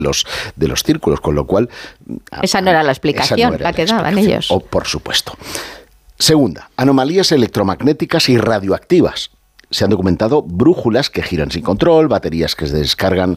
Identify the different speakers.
Speaker 1: de los círculos, con lo cual...
Speaker 2: Esa no era la explicación, la que daban ellos.
Speaker 1: Por supuesto. Segunda, anomalías electromagnéticas y radioactivas. Se han documentado brújulas que giran sin control, baterías que se descargan